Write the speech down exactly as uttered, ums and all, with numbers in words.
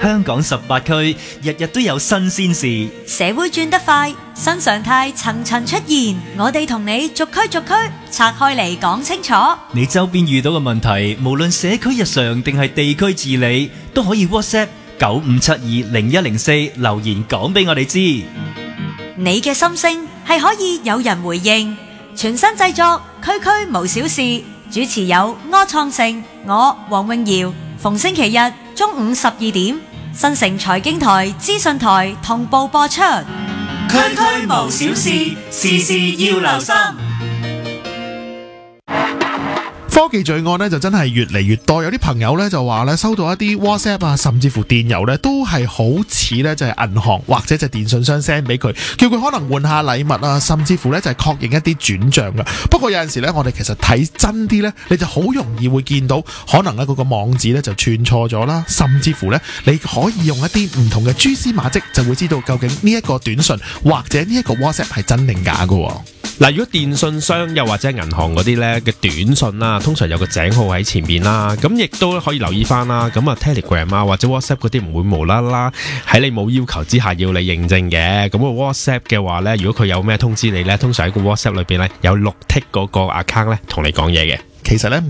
香港十八區日日都有新鮮事， 社會轉得快，新常態層層出現，我哋同你逐區逐區拆開嚟講清楚。 你周邊遇到嘅問題，無論社區日常定係地區治理，都可以 WhatsApp 九五七二零一零四留言講俾我哋知。 你嘅心聲係可以有人回應。全新製作，區區無小事，主持有柯創盛，我黃詠瑤。逢星期日中午十二點，新城財經台、資訊台同步播出。 區區無小事，事事要留心。 科技罪案咧就真係越嚟越多，有啲朋友咧就話咧收到一啲 WhatsApp 啊，甚至乎電郵咧都係好似咧就係銀行或者就係電信商 send 俾佢，叫佢可能換下禮物啊，甚至乎咧就係確認一啲轉賬噶。不過有陣時咧，我哋其實睇真啲咧，你就好容易會見到可能咧嗰個網址咧就串錯咗啦，甚至乎咧你可以用一啲唔同嘅蛛絲馬跡，就會知道究竟呢一個短信或者呢一個 WhatsApp 係真定假噶。 嗱，如果電信商又或者銀行嗰啲咧嘅短信啦，通常有個井號喺前面啦，咁亦都可以留意翻啦。咁啊 Telegram 啊或者 WhatsApp 嗰啲唔會無啦啦喺你冇要求之下要你認證嘅。咁個 WhatsApp 嘅話咧，如果佢有咩通知你咧，通常喺個 WhatsApp 裏邊咧有綠剔嗰個 account 咧同你講嘢嘅。 其實咧。